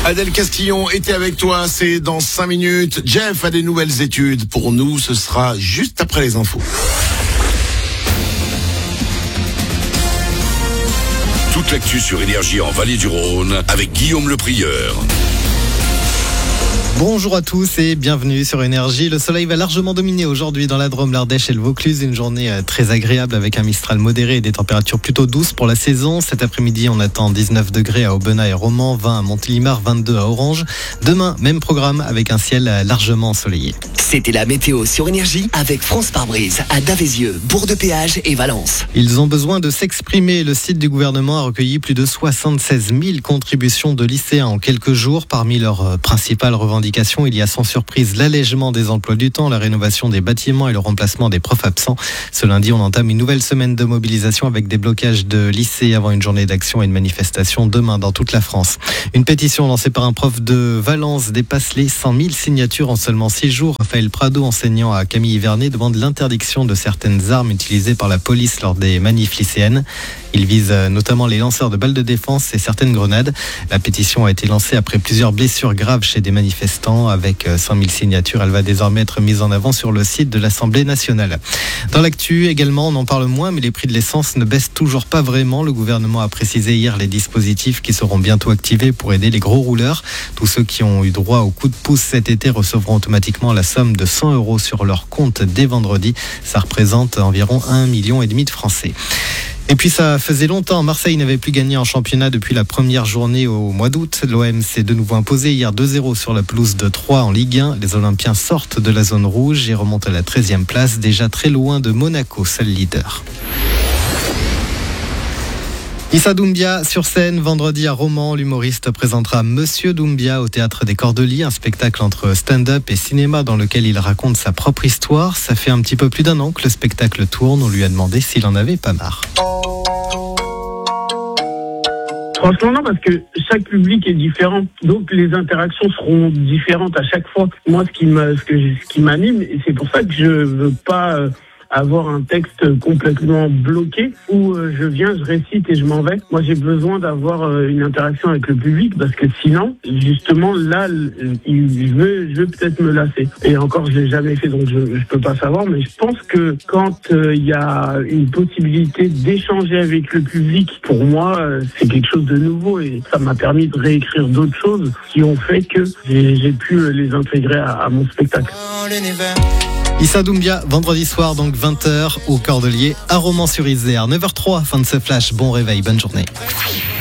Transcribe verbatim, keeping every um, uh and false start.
Adèle Castillon était avec toi, c'est dans cinq minutes. Jeff a des nouvelles études. Pour nous, ce sera juste après les infos. Toute l'actu sur Énergie en Vallée du Rhône avec Guillaume Le Prieur. Bonjour à tous et bienvenue sur Énergie. Le soleil va largement dominer aujourd'hui dans la Drôme, l'Ardèche et le Vaucluse. Une journée très agréable avec un Mistral modéré et des températures plutôt douces pour la saison. Cet après-midi, on attend dix-neuf degrés à Aubenas et Romans, vingt à Montélimar, vingt-deux à Orange. Demain, même programme avec un ciel largement ensoleillé. C'était la météo sur Énergie avec France Pare-Brise à Davézieux, Bourg-de-Péage et Valence. Ils ont besoin de s'exprimer. Le site du gouvernement a recueilli plus de soixante-seize mille contributions de lycéens en quelques jours. Parmi leurs principales revendications, il y a sans surprise l'allègement des emplois du temps, la rénovation des bâtiments et le remplacement des profs absents. Ce lundi, on entame une nouvelle semaine de mobilisation avec des blocages de lycées avant une journée d'action et une manifestation demain dans toute la France. Une pétition lancée par un prof de Valence dépasse les cent mille signatures en seulement six jours. Raphaël Prado, enseignant à Camille Vernet, demande l'interdiction de certaines armes utilisées par la police lors des manifs lycéennes. Il vise notamment les lanceurs de balles de défense et certaines grenades. La pétition a été lancée après plusieurs blessures graves chez des manifestants. Avec cent mille signatures, elle va désormais être mise en avant sur le site de l'Assemblée nationale. Dans l'actu également, on en parle moins, mais les prix de l'essence ne baissent toujours pas vraiment. Le gouvernement a précisé hier les dispositifs qui seront bientôt activés pour aider les gros rouleurs. Tous ceux qui ont eu droit au coup de pouce cet été recevront automatiquement la somme de cent euros sur leur compte dès vendredi. Ça représente environ un million et demi de Français. Et puis ça faisait longtemps, Marseille n'avait plus gagné en championnat depuis la première journée au mois d'août. L'O M s'est de nouveau imposé hier deux zéro sur la pelouse de Troyes en Ligue un. Les Olympiens sortent de la zone rouge et remontent à la treizième place, déjà très loin de Monaco, seul leader. Issa Doumbia sur scène vendredi à Romans. L'humoriste présentera Monsieur Doumbia au Théâtre des Cordeliers, un spectacle entre stand-up et cinéma dans lequel il raconte sa propre histoire. Ça fait un petit peu plus d'un an que le spectacle tourne. On lui a demandé s'il en avait pas marre. Franchement non, parce que chaque public est différent, donc les interactions seront différentes à chaque fois. Moi, ce qui m'a, ce que, ce qui m'anime, et c'est pour ça que je veux pas euh, avoir un texte complètement bloqué où euh, je viens, je récite et je m'en vais. Moi, j'ai besoin d'avoir euh, une interaction avec le public parce que sinon, justement, là, je veux, je veux peut-être me lasser. Et encore, je l'ai jamais fait, donc je, je peux pas savoir. Mais je pense que quand il euh, y a une possibilité d'échanger avec le public, pour moi, euh, c'est quelque chose de nouveau et ça m'a permis de réécrire d'autres choses qui ont fait que j'ai, j'ai pu euh, les intégrer à, à mon spectacle. Issa Doumbia, vendredi soir, donc vingt heures, au Cordelier, à Romans-sur-Isère. neuf heures zéro trois, fin de ce flash. Bon réveil, bonne journée.